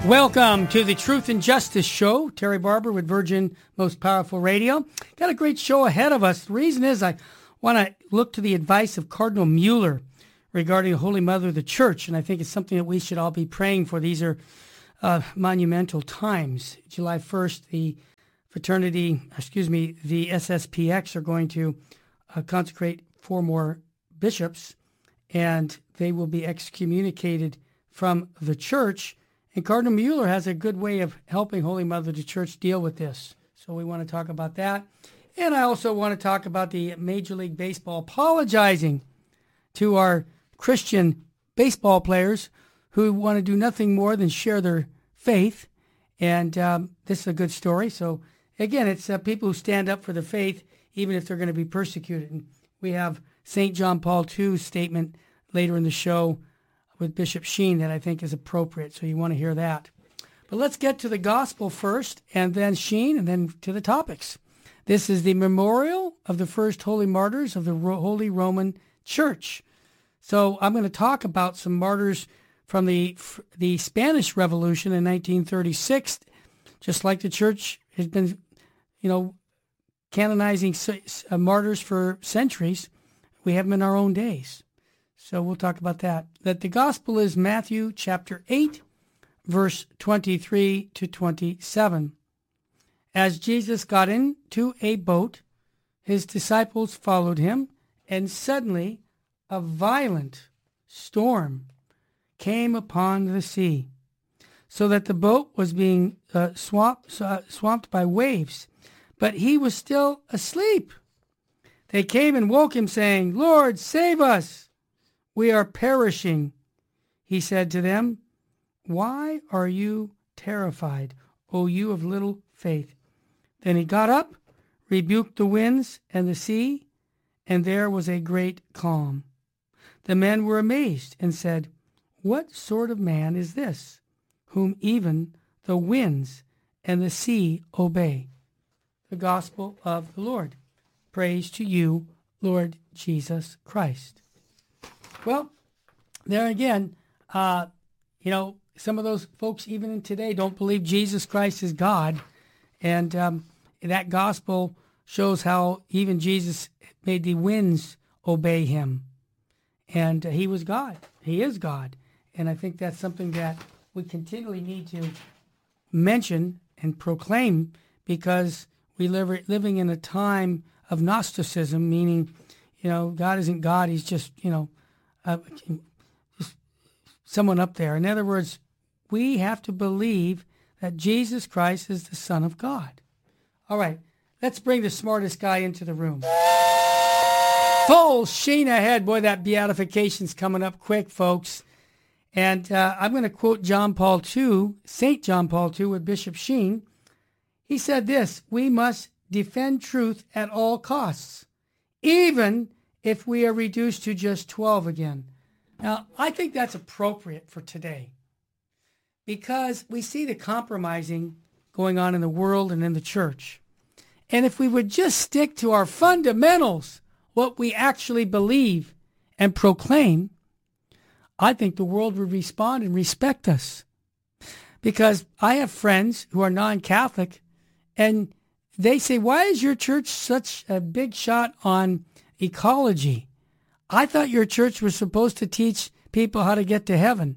Welcome to the Truth and Justice Show. Terry Barber with Virgin Most Powerful Radio. Got a great show ahead of us. The reason is I want to look to the advice of Cardinal Mueller regarding the Holy Mother of the Church, and I think it's something that we should all be praying for. These are monumental times. July 1st, the the SSPX are going to consecrate 4 more bishops, and they will be excommunicated from the church. And Cardinal Mueller has a good way of helping Holy Mother of the Church deal with this. So we want to talk about that. And I also want to talk about the Major League Baseball apologizing to our Christian baseball players who want to do nothing more than share their faith. And this is a good story. So again, it's people who stand up for the faith, even if they're going to be persecuted. And we have St. John Paul II's statement later in the show with Bishop Sheen that I think is appropriate, so you want to hear that. But let's get to the gospel first, and then Sheen, and then to the topics. This is the memorial of the first holy martyrs of the Holy Roman Church. So I'm going to talk about some martyrs from the Spanish Revolution in 1936. Just like the church has been, canonizing martyrs for centuries, we have them in our own days. So we'll talk about that. That the gospel is Matthew chapter 8, verse 23 to 27. As Jesus got into a boat, his disciples followed him, and suddenly a violent storm came upon the sea, so that the boat was being swamped by waves, but he was still asleep. They came and woke him, saying, "Lord, save us! We are perishing." He said to them, "Why are you terrified, O you of little faith?" Then he got up, rebuked the winds and the sea, and there was a great calm. The men were amazed and said, "What sort of man is this, whom even the winds and the sea obey?" The gospel of the Lord. Praise to you, Lord Jesus Christ. Well, there again, some of those folks even in today don't believe Jesus Christ is God. And that gospel shows how even Jesus made the winds obey him. And he was God. He is God. And I think that's something that we continually need to mention and proclaim, because we living in a time of Gnosticism, meaning, God isn't God. He's just someone up there. In other words, we have to believe that Jesus Christ is the Son of God. All right, let's bring the smartest guy into the room. Full sheen ahead. Boy, that beatification's coming up quick, folks. And I'm going to quote John Paul II, St. John Paul II with Bishop Sheen. He said this: "We must defend truth at all costs, even if we are reduced to just 12 again." Now, I think that's appropriate for today, because we see the compromising going on in the world and in the church. And if we would just stick to our fundamentals, what we actually believe and proclaim, I think the world would respond and respect us. Because I have friends who are non-Catholic, and they say, "Why is your church such a big shot on ecology? I thought your church was supposed to teach people how to get to heaven."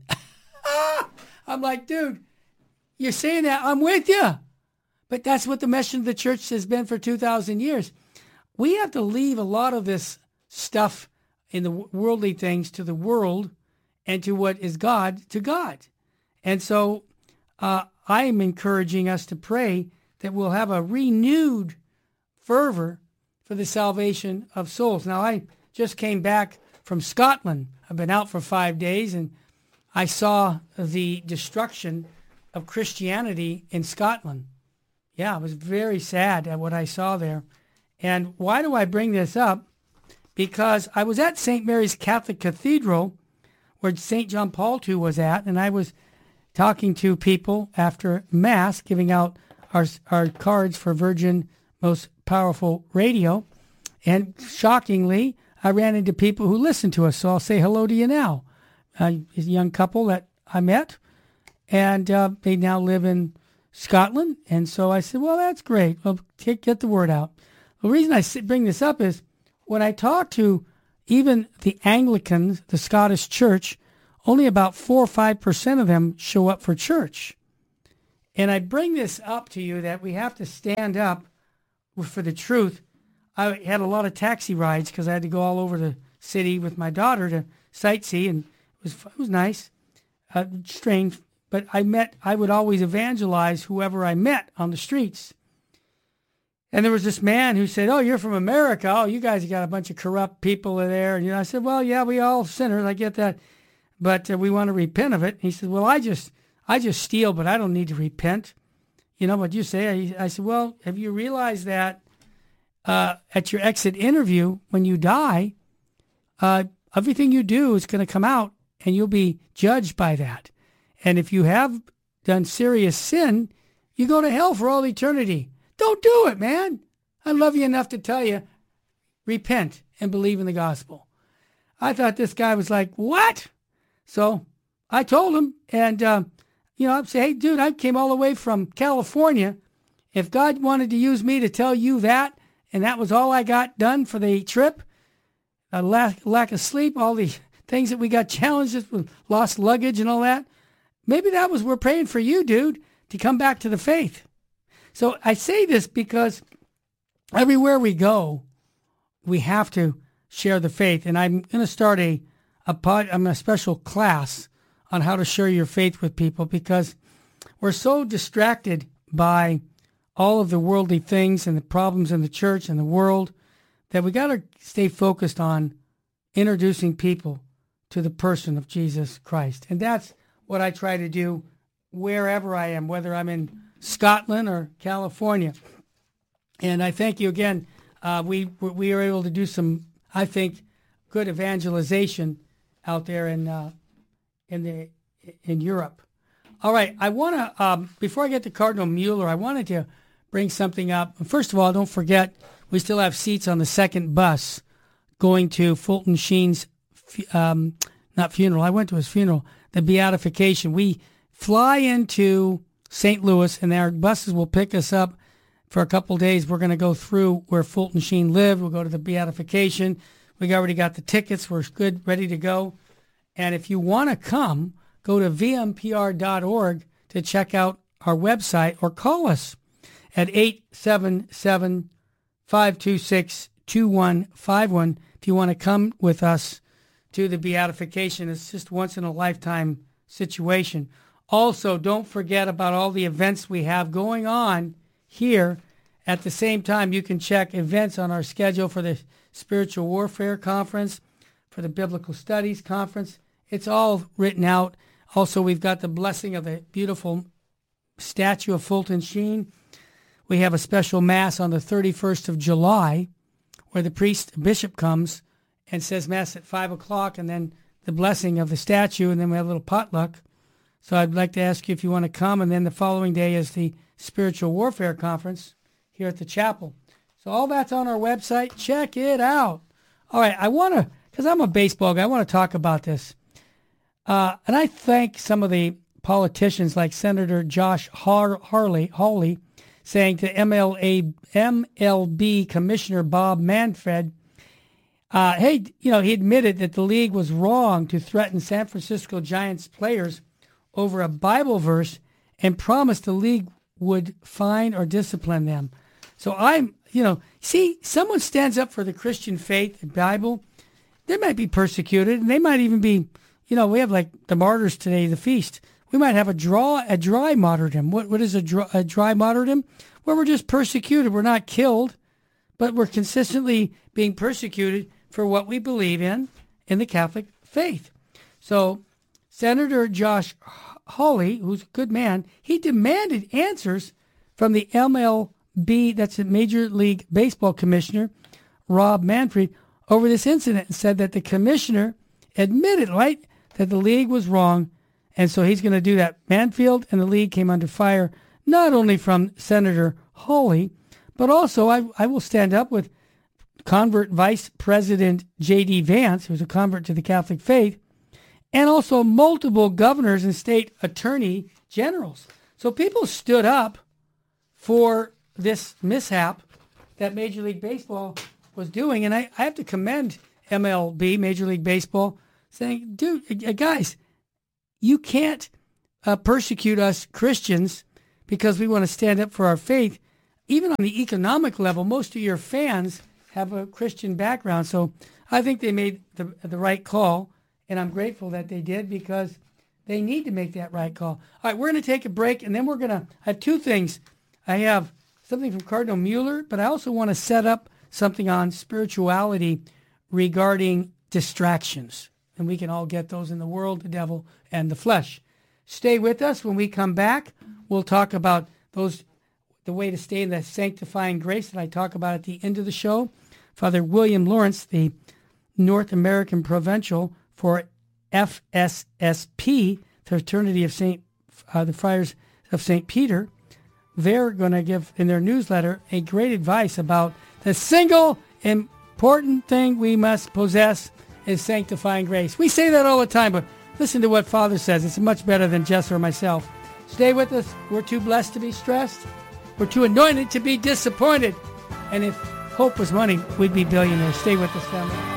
I'm like, dude, you're saying that, I'm with you. But that's what the mission of the church has been for 2,000 years. We have to leave a lot of this stuff in the worldly things to the world, and to what is God to God. And so I am encouraging us to pray that we'll have a renewed fervor for the salvation of souls. Now, I just came back from Scotland. I've been out for 5 days, and I saw the destruction of Christianity in Scotland. Yeah, I was very sad at what I saw there. And why do I bring this up? Because I was at St. Mary's Catholic Cathedral, where St. John Paul II was at, and I was talking to people after Mass, giving out our cards for Virgin Most Powerful Radio. And shockingly, I ran into people who listen to us, so I'll say hello to you now. A young couple that I met, and they now live in Scotland. And so I said, well, that's great. Well, get the word out. The reason I bring this up is when I talk to even the Anglicans, the Scottish church, only about 4 or 5% of them show up for church. And I bring this up to you that we have to stand up for the truth. I had a lot of taxi rides because I had to go all over the city with my daughter to sightsee, and it was nice, strange. But I would always evangelize whoever I met on the streets. And there was this man who said, oh, you're from America. Oh, you guys got a bunch of corrupt people there. And I said, well, yeah, we all sinners. I get that. But we want to repent of it. And he said, well, I just steal, but I don't need to repent. What you say? I said, well, have you realized that at your exit interview, when you die, everything you do is going to come out and you'll be judged by that. And if you have done serious sin, you go to hell for all eternity. Don't do it, man. I love you enough to tell you, repent and believe in the gospel. I thought this guy was like, what? So I told him, and, I'd say, hey, dude, I came all the way from California. If God wanted to use me to tell you that, and that was all I got done for the trip, a lack of sleep, all the things that we got challenges with, lost luggage and all that, maybe that was, we're praying for you, dude, to come back to the faith. So I say this because everywhere we go, we have to share the faith. And I'm going to start a special class on how to share your faith with people, because we're so distracted by all of the worldly things and the problems in the church and the world that we got to stay focused on introducing people to the person of Jesus Christ. And that's what I try to do wherever I am, whether I'm in Scotland or California. And I thank you again. We are able to do some, I think, good evangelization out there in Europe. All right, I want to before I get to Cardinal Mueller, I wanted to bring something up. First of all, don't forget we still have seats on the second bus going to Fulton Sheen's not funeral. I went to his funeral. The beatification. We fly into St. Louis, and our buses will pick us up for a couple days. We're going to go through where Fulton Sheen lived. We'll go to the beatification. We already got the tickets. We're good, ready to go. And if you want to come, go to vmpr.org to check out our website, or call us at 877-526-2151 if you want to come with us to the beatification. It's just once in a lifetime situation. Also, don't forget about all the events we have going on here. At the same time, you can check events on our schedule for the Spiritual Warfare Conference, for the Biblical Studies Conference. It's all written out. Also, we've got the blessing of the beautiful statue of Fulton Sheen. We have a special Mass on the 31st of July where the bishop comes and says Mass at 5 o'clock, and then the blessing of the statue, and then we have a little potluck. So I'd like to ask you if you want to come, and then the following day is the Spiritual Warfare Conference here at the chapel. So all that's on our website. Check it out. All right, I want to, because I'm a baseball guy, I want to talk about this. And I thank some of the politicians like Senator Josh Hawley saying to MLB Commissioner Bob Manfred, hey, he admitted that the league was wrong to threaten San Francisco Giants players over a Bible verse and promised the league would fine or discipline them. So see, someone stands up for the Christian faith, the Bible, they might be persecuted, and they might even be, we have like the martyrs today, the feast. We might have a dry martyrdom. What is a dry martyrdom? Where we're just persecuted. We're not killed, but we're consistently being persecuted for what we believe in the Catholic faith. So Senator Josh Hawley, who's a good man, he demanded answers from the MLB, that's the Major League Baseball Commissioner, Rob Manfred, over this incident, and said that the commissioner admitted, right, that the league was wrong, and so he's going to do that. Manfield and the league came under fire, not only from Senator Hawley, but also I will stand up with convert Vice President J.D. Vance, who's a convert to the Catholic faith, and also multiple governors and state attorney generals. So people stood up for this mishap that Major League Baseball was doing. And I have to commend MLB, Major League Baseball, saying, dude, guys, you can't persecute us Christians because we want to stand up for our faith. Even on the economic level, most of your fans have a Christian background. So I think they made the right call, and I'm grateful that they did because they need to make that right call. All right, we're going to take a break, and then I have two things. I have something from Cardinal Mueller, but I also want to set up something on spirituality regarding distractions. And we can all get those in the world, the devil, and the flesh. Stay with us. When we come back, we'll talk about the way to stay in the sanctifying grace that I talk about at the end of the show. Father William Lawrence, the North American Provincial for FSSP, the Fraternity of the Friars of St. Peter, they're going to give in their newsletter a great advice about the single important thing we must possess is sanctifying grace. We say that all the time, but listen to what Father says. It's much better than Jess or myself. Stay with us. We're too blessed to be stressed. We're too anointed to be disappointed. And if hope was money, we'd be billionaires. Stay with us, family.